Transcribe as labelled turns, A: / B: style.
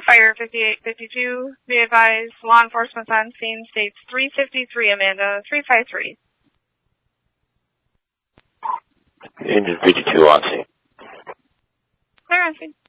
A: Fire 5852, be advised, law enforcement on scene states 353, Amanda, 353.
B: Engine 52 on scene.
A: Clear on scene.